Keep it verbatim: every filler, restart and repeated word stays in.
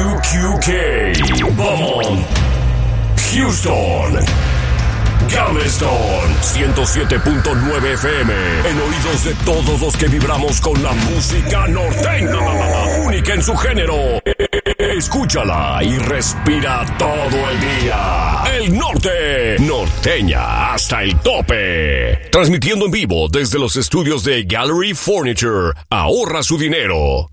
Q K, Beaumont, Houston, Galveston, ciento siete punto nueve F M, en oídos de todos los que vibramos con la música norteña, única en su género. Escúchala y respira todo el día. El norte, norteña hasta el tope. Transmitiendo en vivo desde los estudios de Gallery Furniture. Ahorra su dinero.